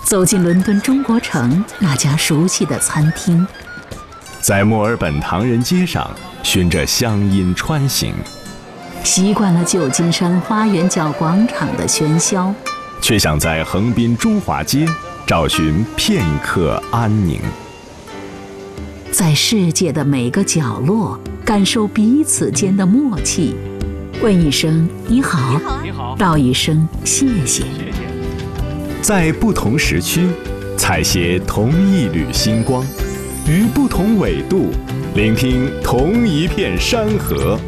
走进伦敦中国城那家熟悉的餐厅， 在墨尔本唐人街上循着乡音穿行， 习惯了旧金山花园角广场的喧嚣， 却想在横滨中华街找寻片刻安宁。 在世界的每个角落感受彼此间的默契，问一声你好，道一声谢谢。 在不同时区采撷同一缕星光，于不同纬度聆听同一片山河。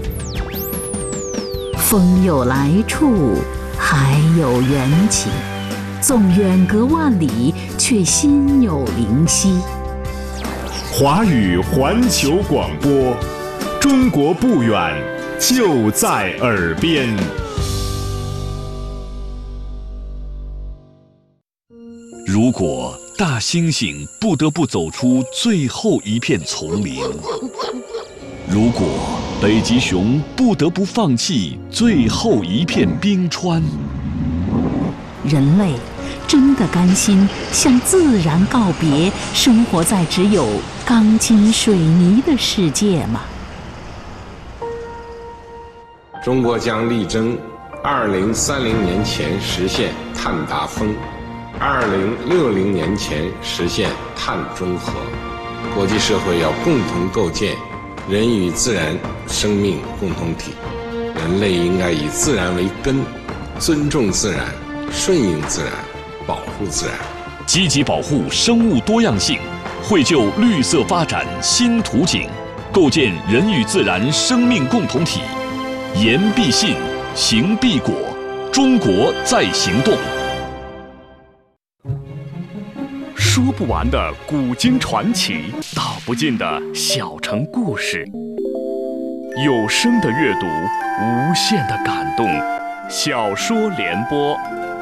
风有来处，海有缘起，纵远隔万里，却心有灵犀。 华语环球广播，中国不远，就在耳边。 如果大猩猩不得不走出最后一片丛林，如果北极熊不得不放弃最后一片冰川， 人类真的甘心向自然告别，生活在只有钢筋水泥的世界吗？ 中国将力争2030年前实现碳达峰，2060年前实现碳中和。国际社会要共同构建人与自然生命共同体，人类应该以自然为根，尊重自然，顺应自然，保护自然， 积极保护生物多样性，绘就绿色发展新图景，构建人与自然生命共同体。言必信，行必果，中国在行动。说不完的古今传奇，道不尽的小城故事，有声的阅读，无限的感动。小说联播。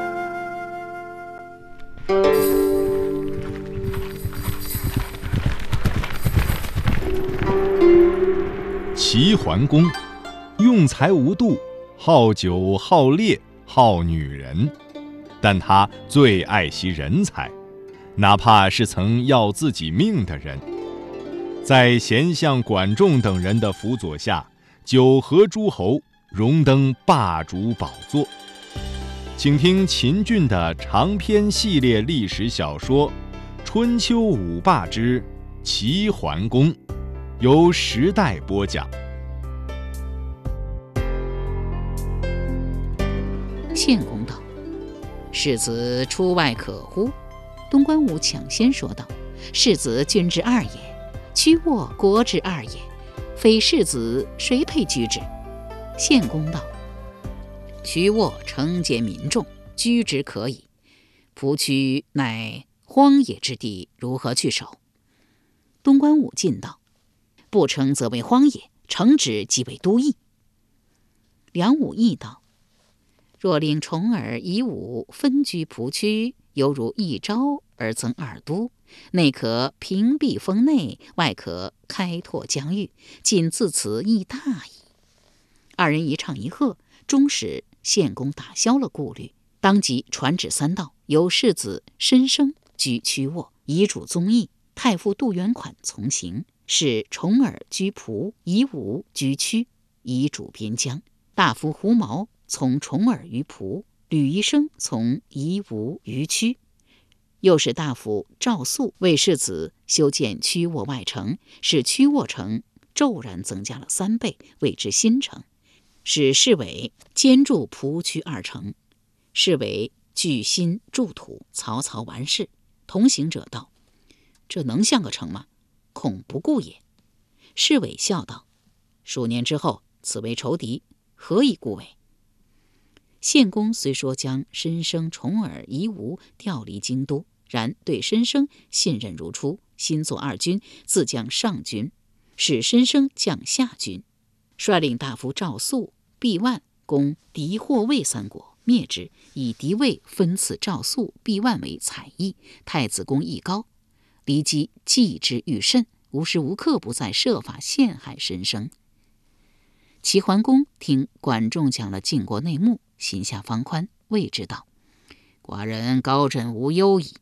齐桓公用才无度，好酒好猎好女人，但他最爱惜人才，哪怕是曾要自己命的人。在贤相管仲等人的辅佐下，九合诸侯，荣登霸主宝座。请听秦俊的长篇系列历史小说《春秋五霸之齐桓公》，由时代播讲。 献公道：“世子出外可乎？”东关武抢先说道：“世子君之二也，屈沃国之二也，非世子谁配居之？”献公道：“屈沃承接民众，居之可以。蒲区乃荒野之地，如何去守？”东关武进道：“不成则为荒野，成之即为都邑。”梁武义道：“若令重耳、夷吾分居蒲区，犹如一朝而增二都，内可屏蔽封内，外可开拓疆域，仅自此亦大矣。”二人一唱一和，终使献公打消了顾虑，当即传旨3道，由世子申生居曲沃，遗嘱宗义；太傅杜元款从行，使重耳居蒲，夷吾居曲，遗嘱边疆；大夫胡毛从重耳于蒲，吕夷生从夷吾于曲。又使大夫赵肃为世子修建曲沃外城，使曲沃城骤然增加了3倍，谓之新城。使市委兼筑蒲区2城，市委据心筑土，草草完事。同行者道：“这能像个城吗？恐不顾也。”市委笑道：“数年之后，此为仇敌，何以顾为？”献公虽说将申生、重耳、夷吾调离京都，然对申生信任如初，新作2军，自将上军，使申生将下军，率领大夫赵肃、毕万攻敌霍魏3国，灭之，以敌魏分赐赵肃、毕万为采邑。太子公义高，骊姬忌之愈甚，无时无刻不在设法陷害申生。齐桓公听管仲讲了晋国内幕，心下方宽，谓之道：“寡人高枕无忧矣。”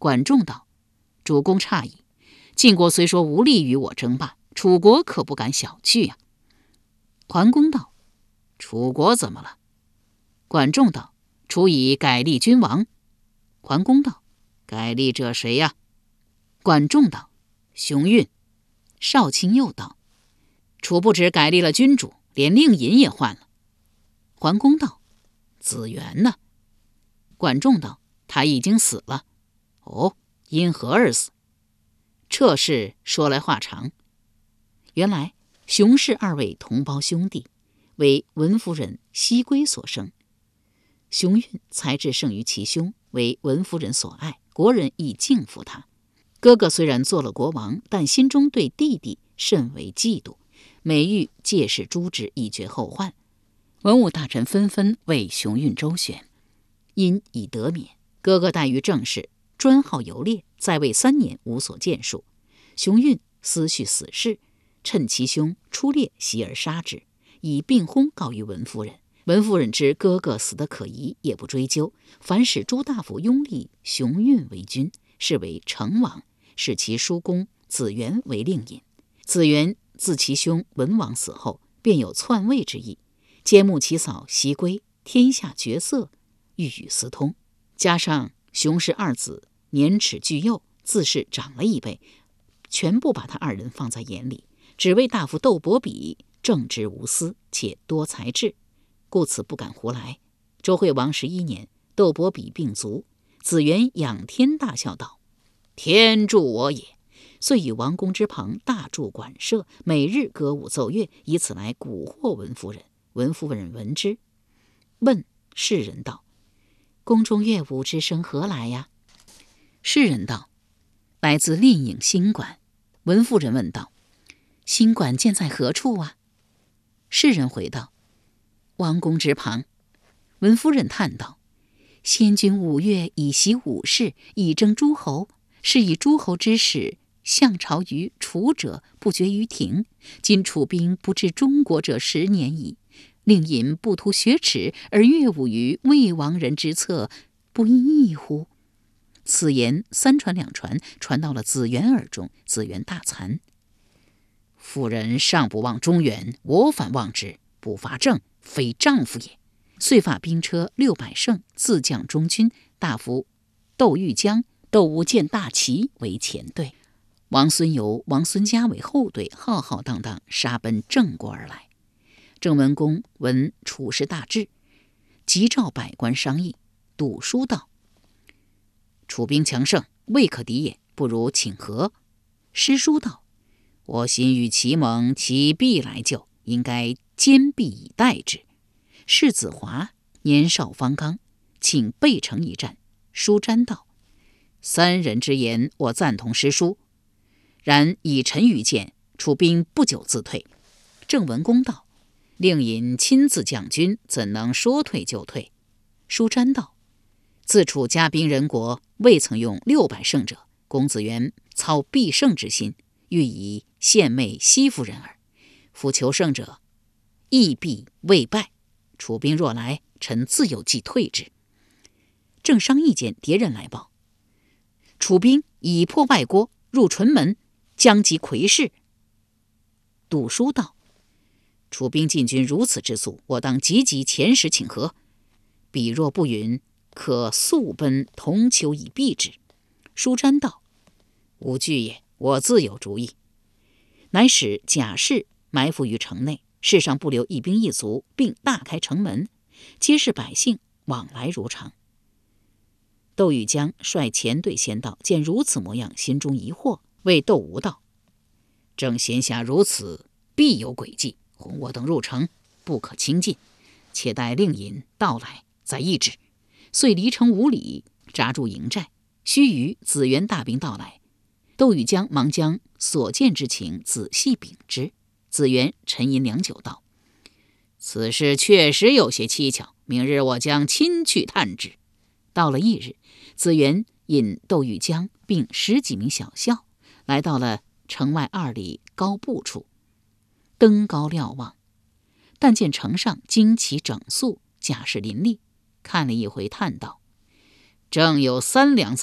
管仲道：主公诧异，晋国虽说无力与我争霸，楚国可不敢小觑啊。桓公道：楚国怎么了？管仲道：楚以改立君王。桓公道：改立者谁呀？管仲道：熊运。少卿又道：楚不止改立了君主，连令尹也换了。桓公道：子元呢？管仲道：他已经死了。哦，因何而死？这事说来话长。原来熊氏二位同胞兄弟，为文夫人西归所生。熊运才智胜于其兄，为文夫人所爱，国人亦敬服他。哥哥虽然做了国王，但心中对弟弟甚为嫉妒，每欲借势诛之，以绝后患。文武大臣纷纷为熊运周旋，因已得免。哥哥怠于政事，专好游猎，在位3年无所建树。熊运思绪死事，趁其兄出猎，袭而杀之，以病薨告于文夫人。文夫人知哥哥死得可疑，也不追究，反使诸大夫拥立熊运为君，是为成王，使其叔公子元为令尹。子元自其兄文王死后，便有篡位之意，揭幕其嫂西归，天下绝色，欲与私通。加上熊氏二子年齿俱幼，自是长了1倍，全部把他2人放在眼里，只为大夫窦伯比正直无私，且多才智，故此不敢胡来。周惠王11年，窦伯比病卒，子元仰天大笑道：天助我也！遂以王宫之旁大筑馆舍，每日歌舞奏乐，以此来蛊惑文夫人。文夫人闻之，问士人道：宫中乐舞之声何来呀？士人道：来自令尹新馆。文夫人问道：新馆建在何处啊？士人回道：王宫之旁。文夫人叹道：先君5月以习武士，以征诸侯，是以诸侯之使相朝于楚者不绝于庭。今楚兵不至中国者10年矣，令尹不图雪耻，而乐舞于魏王人之侧，不亦乎？此言3传2传，传到了子元耳中。子元大惭：妇人尚不忘中原，我反忘之，不伐郑，非丈夫也。遂发兵车600乘，自将中军。大夫窦玉江、窦武见大旗为前队，王孙游、王孙嘉为后队，浩浩荡荡杀奔郑国而来。郑文公闻楚事大治，即召百官商议。赌书道：楚兵强盛，未可敌也，不如请和。诗书道：我心与其盟，其必来救，应该坚壁以待之。世子华年少方刚，请备城一战。书瞻道：3人之言，我赞同诗书，然以臣愚见，楚兵不久自退。郑文公道：令尹亲自将军，怎能说退就退？书瞻道：自楚加兵人国，未曾用600乘者，公子元操必胜之心，欲以献媚西夫人耳。夫求胜者，亦必未败。楚兵若来，臣自有计退之。正商议间，迭人来报：楚兵已破外郭，入淳门，将及魁氏。赌书道：楚兵进军如此之速，我当急遣使请和。彼若不允，可速奔铜丘以避之。书瞻道：无惧也，我自有主意。乃使甲士埋伏于城内，世上不留一兵一卒，并大开城门，皆是百姓往来如常。窦玉江率前队先到，见如此模样，心中疑惑，谓窦武道：正闲暇如此，必有诡计，哄我等入城，不可轻进，且待令尹到来再议之。遂离城5里，扎住营寨。须臾，子元大兵到来，窦玉江忙将所见之情仔细禀之。子元沉吟良久，道：此事确实有些蹊跷，明日我将亲去探之。到了翌日，子元引窦玉江并10几名小校，来到了城外2里高步处，登高瞭望，但见城上旌旗整肃，甲士林立，看了一回，叹道：正有3良在，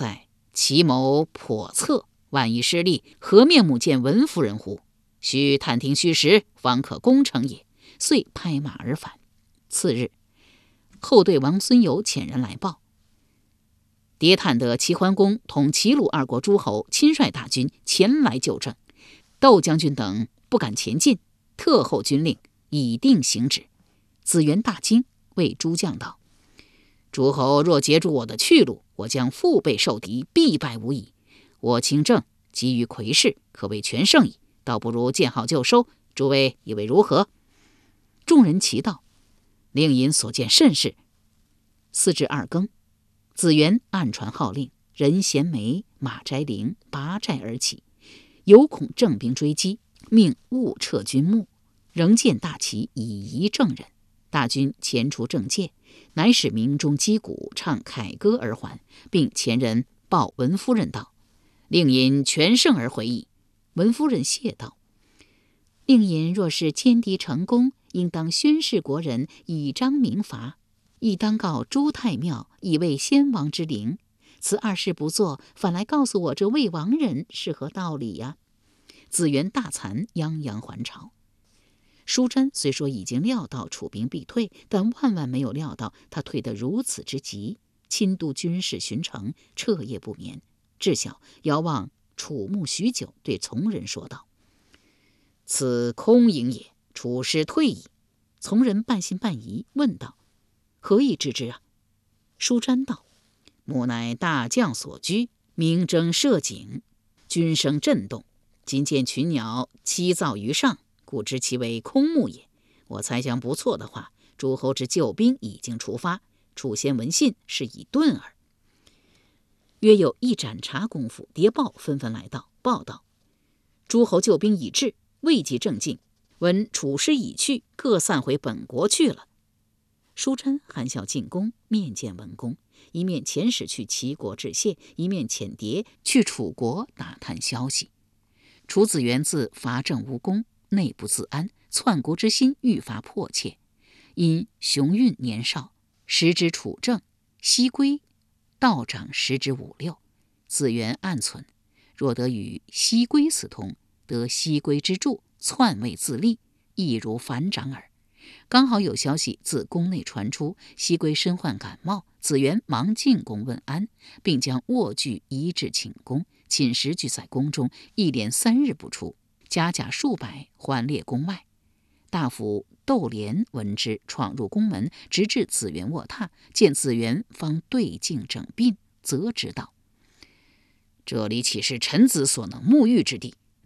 其谋叵测，万一失利，何面目见文夫人乎？须探听虚实，方可攻城也。遂拍马而返。次日，后队王孙友遣人来报，谍探得齐桓公同齐鲁2国诸侯亲率大军前来救郑，窦将军等不敢前进，特候军令，以定行止。子元大惊，谓诸将道：诸侯若截住我的去路，我将腹背受敌，必败无疑。我清郑急于魁视，可谓全胜矣，倒不如见好就收，诸位以为如何？众人齐道：令尹所见甚是。4至2更，子元暗传号令，人衔枚，马摘铃，拔寨而起，有恐郑兵追击，命勿撤军幕，仍见大旗以仪郑人。大军前除郑界，乃使鸣钟击鼓，唱凯歌而还，并前人报文夫人道：令尹全胜而回矣。文夫人谢道：令尹若是歼敌成功，应当宣示国人，以彰明罚，亦当告诸太庙，以慰先王之灵。此2事不做，反来告诉我这魏王人是何道理呀？子元大惭，泱泱还朝。舒詹虽说已经料到楚兵必退，但万万没有料到他退得如此之急，亲督军士巡城，彻夜不眠，至晓遥望楚目许久，对从人说道：此空营也，楚师退矣。从人半信半疑，问道：何以知之啊？舒詹道：母乃大将所居，明征射井，军声震动，今见群鸟栖噪于上，故知其为空目也。我猜想不错的话，诸侯之救兵已经出发，楚先闻信，是以遁耳。约有1盏茶功夫，谍报纷纷来到，报道诸侯救兵已至，未及正进，闻楚师已去，各散回本国去了。舒詹含笑进宫，面见文公，一面遣使去齐国致谢，一面遣谍去楚国打探消息。楚子元自伐郑无功，内不自安，篡国之心愈发迫切。因雄运年少，时值楚政，西归道长时值5、6，子元暗存，若得与西归私通，得西归之助，篡位自立，易如反掌耳。刚好有消息自宫内传出，西归身患感冒，子元忙进宫问安，并将卧具移至寝宫，寝食俱在宫中，一连3日不出，甲数百还列宫外。大夫窦连闻之，闯入宫门，直至子元卧榻，见子元方对镜整鬓，责之道：这里岂是臣子所能沐浴之地？